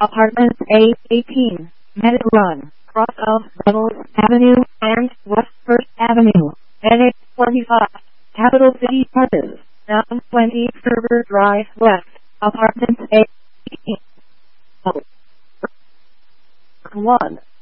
Apartments A18, Meadow Run, cross of Devils Avenue and West First Avenue, NH45, Capital City Apartments, down 20 Server Drive West, Apartments A18. 1.